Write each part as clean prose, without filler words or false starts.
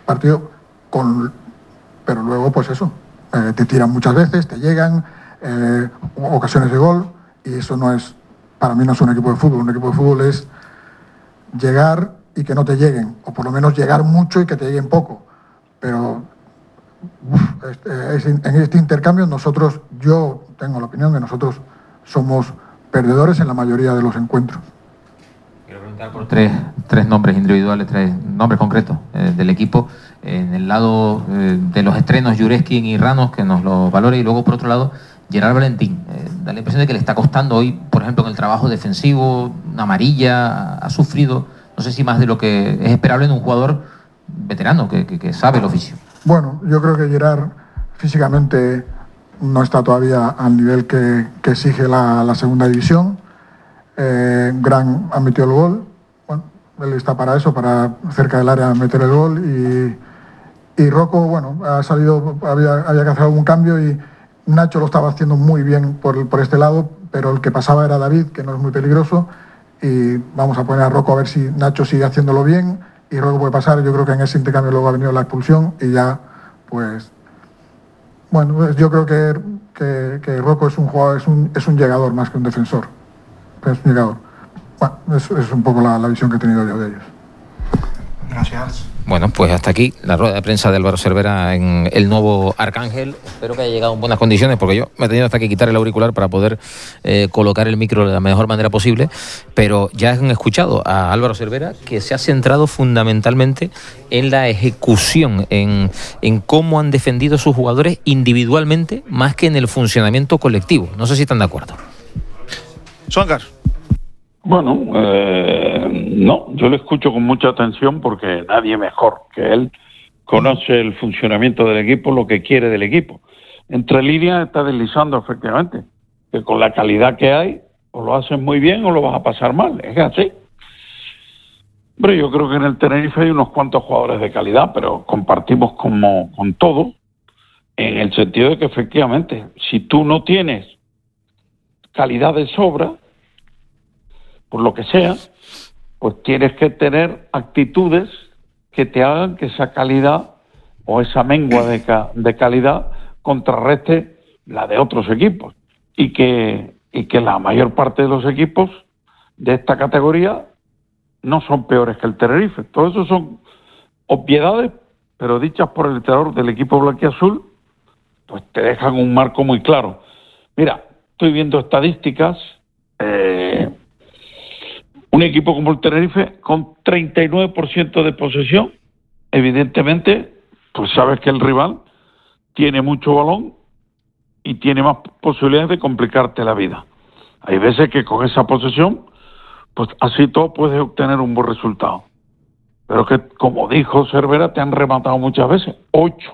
partido pero luego pues eso, te tiran muchas veces, te llegan ocasiones de gol, y eso no es, para mí no es un equipo de fútbol. Un equipo de fútbol es llegar y que no te lleguen, o por lo menos llegar mucho y que te lleguen poco. Pero en este intercambio yo tengo la opinión de nosotros somos perdedores en la mayoría de los encuentros. Quiero preguntar por tres nombres individuales, tres nombres concretos del equipo. En el lado de los estrenos, Jureski y Ranos, que nos lo valore, y luego por otro lado Gerard Valentín. Da la impresión de que le está costando hoy, por ejemplo, en el trabajo defensivo, una amarilla, ha sufrido, no sé si más de lo que es esperable en un jugador veterano que sabe el oficio. Bueno, yo creo que Gerard físicamente no está todavía al nivel que exige la segunda división. Gran ha metido el gol. Bueno, él está para eso, para cerca del área meter el gol. Y Rocco, bueno, ha salido, había que hacer algún cambio, y Nacho lo estaba haciendo muy bien por este lado, pero el que pasaba era David, que no es muy peligroso, y vamos a poner a Rocco a ver si Nacho sigue haciéndolo bien, y Rocco puede pasar. Yo creo que en ese intercambio luego ha venido la expulsión, y ya, pues, bueno, pues yo creo que Rocco es un jugador, es un llegador más que un defensor. Es un llegador. Bueno, es un poco la visión que he tenido yo de ellos. Gracias. Bueno, pues hasta aquí la rueda de prensa de Álvaro Cervera en el nuevo Arcángel. Espero que haya llegado en buenas condiciones, porque yo me he tenido hasta que quitar el auricular para poder colocar el micro de la mejor manera posible. Pero ya han escuchado a Álvaro Cervera, que se ha centrado fundamentalmente en la ejecución, en cómo han defendido sus jugadores individualmente, más que en el funcionamiento colectivo. No sé si están de acuerdo. Suancar. Bueno, no, yo lo escucho con mucha atención, porque nadie mejor que él conoce el funcionamiento del equipo, lo que quiere del equipo. Entre líneas está deslizando efectivamente, que con la calidad que hay, o lo haces muy bien o lo vas a pasar mal, es así. Hombre, yo creo que en el Tenerife hay unos cuantos jugadores de calidad, pero compartimos con todo, en el sentido de que efectivamente, si tú no tienes calidad de sobra, por lo que sea, pues tienes que tener actitudes que te hagan que esa calidad o esa mengua de calidad contrarreste la de otros equipos, y que la mayor parte de los equipos de esta categoría no son peores que el Tenerife. Todo eso son obviedades, pero dichas por el entrenador del equipo blanquiazul, pues te dejan un marco muy claro. Mira, estoy viendo estadísticas. Un equipo como el Tenerife, con 39% de posesión, evidentemente, pues sabes que el rival tiene mucho balón y tiene más posibilidades de complicarte la vida. Hay veces que con esa posesión, pues así todo puedes obtener un buen resultado. Pero que, como dijo Cervera, te han rematado muchas veces. 8,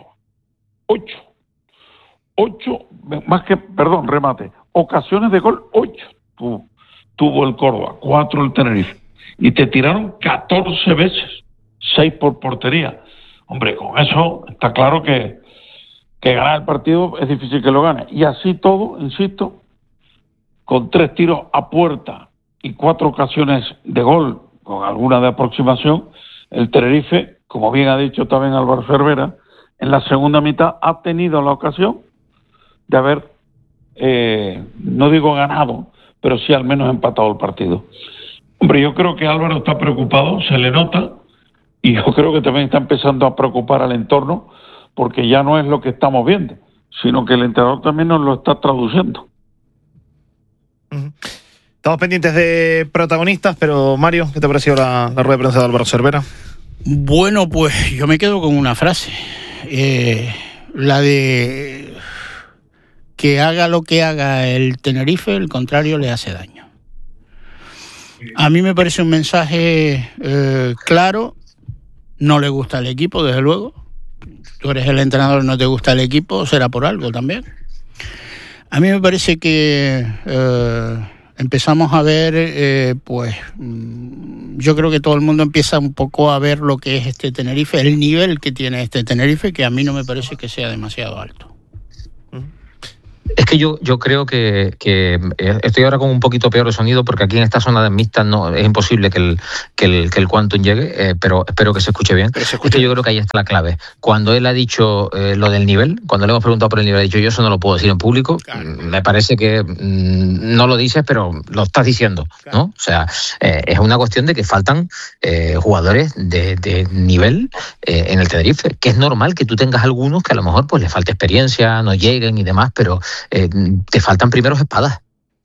remate. Ocasiones de gol, 8. Tuvo el Córdoba, 4 el Tenerife, y te tiraron 14 veces, 6 por portería. Hombre, con eso está claro que ganar el partido es difícil que lo gane. Y así todo, insisto, con 3 tiros a puerta y 4 ocasiones de gol, con alguna de aproximación, el Tenerife, como bien ha dicho también Álvaro Cervera, en la segunda mitad ha tenido la ocasión de haber, no digo ganado, pero sí al menos empatado el partido. Hombre, yo creo que Álvaro está preocupado, se le nota, y yo creo que también está empezando a preocupar al entorno, porque ya no es lo que estamos viendo, sino que el entrenador también nos lo está traduciendo. Estamos pendientes de protagonistas, pero Mario, ¿qué te ha parecido la rueda de prensa de Álvaro Cervera? Bueno, pues yo me quedo con una frase, la de que haga lo que haga el Tenerife, el contrario le hace daño. A mí me parece un mensaje claro. No le gusta el equipo, desde luego. Tú eres el entrenador y no te gusta el equipo, será por algo también. A mí me parece que empezamos a ver, yo creo que todo el mundo empieza un poco a ver lo que es este Tenerife, el nivel que tiene este Tenerife, que a mí no me parece que sea demasiado alto. Es que yo creo que estoy ahora con un poquito peor de sonido porque aquí en esta zona de mixta no es imposible que el Quantum llegue, pero espero que se escuche bien. Es que yo creo que ahí está la clave. Cuando él ha dicho lo del nivel, cuando le hemos preguntado por el nivel, ha dicho yo eso no lo puedo decir en público. Claro. Me parece que no lo dices, pero lo estás diciendo, claro, ¿no? O sea, es una cuestión de que faltan jugadores de nivel en el Tenerife, que es normal que tú tengas algunos que a lo mejor pues les falta experiencia, no lleguen y demás, pero te faltan primeros espadas.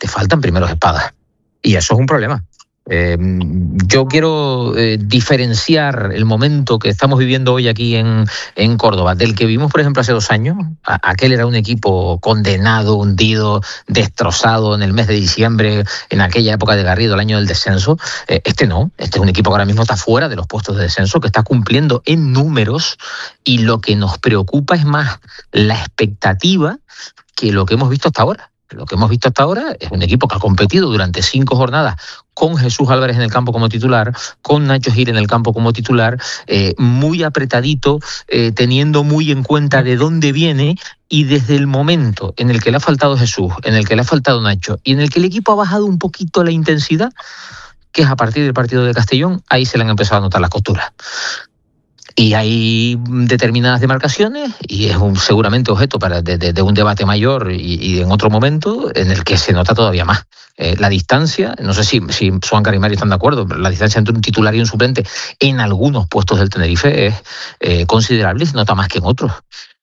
Y eso es un problema. Yo quiero diferenciar el momento que estamos viviendo hoy aquí en Córdoba del que vimos, por ejemplo, hace 2 años. Aquel era un equipo condenado, hundido, destrozado en el mes de diciembre, en aquella época de Garrido, el año del descenso. Este no, este es un equipo que ahora mismo está fuera de los puestos de descenso, que está cumpliendo en números, y lo que nos preocupa es más la expectativa que lo que hemos visto hasta ahora. Lo que hemos visto hasta ahora es un equipo que ha competido durante 5 jornadas con Jesús Álvarez en el campo como titular, con Nacho Gil en el campo como titular, muy apretadito, teniendo muy en cuenta de dónde viene, y desde el momento en el que le ha faltado Jesús, en el que le ha faltado Nacho y en el que el equipo ha bajado un poquito la intensidad, que es a partir del partido de Castellón, ahí se le han empezado a notar las costuras. Y hay determinadas demarcaciones, y es seguramente objeto de un debate mayor y en otro momento en el que se nota todavía más. La distancia, no sé si Suáncar y Mario están de acuerdo, pero la distancia entre un titular y un suplente en algunos puestos del Tenerife es considerable y se nota más que en otros.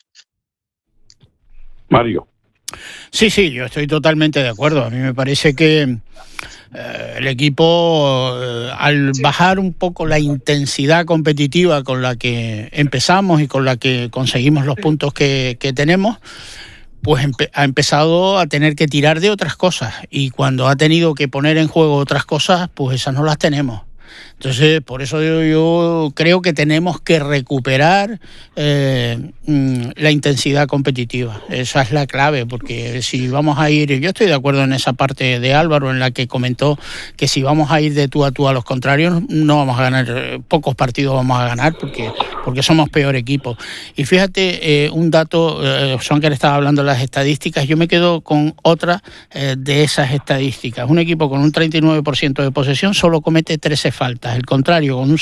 Mario. Sí, yo estoy totalmente de acuerdo. A mí me parece que el equipo, al bajar un poco la intensidad competitiva con la que empezamos y con la que conseguimos los puntos que tenemos, pues ha empezado a tener que tirar de otras cosas, y cuando ha tenido que poner en juego otras cosas, pues esas no las tenemos. Entonces, por eso yo creo que tenemos que recuperar la intensidad competitiva. Esa es la clave, porque si vamos a ir... Yo estoy de acuerdo en esa parte de Álvaro, en la que comentó que si vamos a ir de tú a tú a los contrarios, no vamos a ganar, pocos partidos vamos a ganar, porque somos peor equipo. Y fíjate, un dato, Suáncar estaba hablando de las estadísticas, yo me quedo con otra de esas estadísticas. Un equipo con un 39% de posesión solo comete 13 faltas. El contrario, con un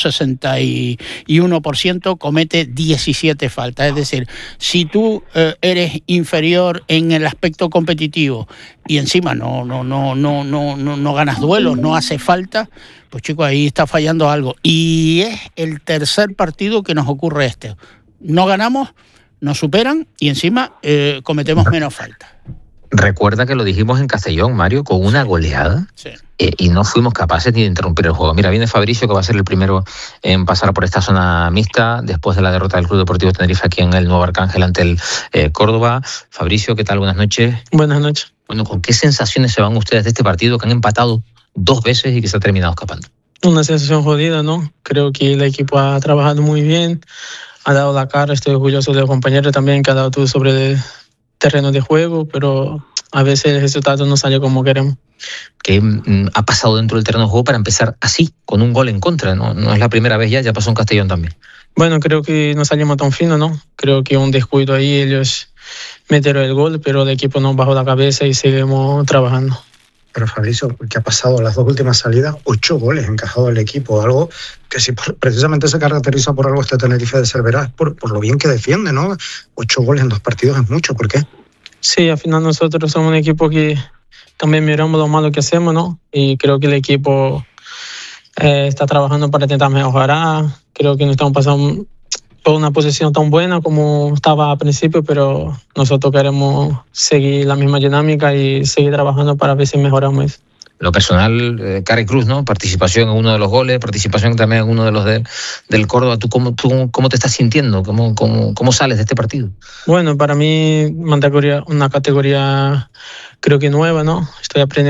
61% comete 17 faltas. Es decir, si tú eres inferior en el aspecto competitivo y encima no ganas duelos, no hace falta, pues chicos, ahí está fallando algo. Y es el tercer partido que nos ocurre este. No ganamos, nos superan y encima cometemos menos faltas. Recuerda que lo dijimos en Castellón, Mario, con una goleada, sí. Y no fuimos capaces ni de interrumpir el juego. Mira, viene Fabricio, que va a ser el primero en pasar por esta zona mixta después de la derrota del Club Deportivo Tenerife aquí en el Nuevo Arcángel ante el Córdoba. Fabricio, ¿qué tal? Buenas noches. Buenas noches. Bueno, ¿con qué sensaciones se van ustedes de este partido que han empatado 2 veces y que se ha terminado escapando? Una sensación jodida, ¿no? Creo que el equipo ha trabajado muy bien, ha dado la cara. Estoy orgulloso de los compañeros también que ha dado todo sobre el terreno de juego, pero a veces el resultado no sale como queremos. ¿Qué ha pasado dentro del terreno de juego para empezar así, con un gol en contra? No es la primera vez, ya pasó en Castellón también. Bueno, creo que no salimos tan fino, ¿no? Creo que un descuido ahí, ellos metieron el gol, pero el equipo nos bajó la cabeza y seguimos trabajando. Pero Fabricio, ¿qué ha pasado? Las 2 últimas salidas, 8 goles encajado el equipo, algo que si precisamente se caracteriza por algo este Tenerife de Cervera, es por lo bien que defiende, ¿no? 8 goles en 2 partidos es mucho, ¿por qué? Sí, al final nosotros somos un equipo que también miramos lo malo que hacemos, ¿no? Y creo que el equipo está trabajando para intentar mejorar. Creo que no estamos pasando por una posición tan buena como estaba al principio, pero nosotros queremos seguir la misma dinámica y seguir trabajando para ver si mejoramos. Lo personal, Cari Cruz, ¿no? Participación en uno de los goles, participación también en uno de los del Córdoba. ¿Tú cómo te estás sintiendo? ¿Cómo sales de este partido? Bueno, para mí una categoría creo que nueva, ¿no? Estoy aprendiendo